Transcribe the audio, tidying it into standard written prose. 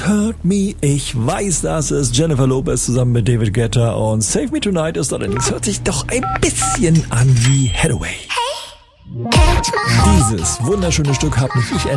Hurt Me. Ich weiß, das ist Jennifer Lopez zusammen mit David Guetta und Save Me Tonight ist allerdings, hört sich doch ein bisschen an wie Hathaway. Dieses wunderschöne Stück hat mich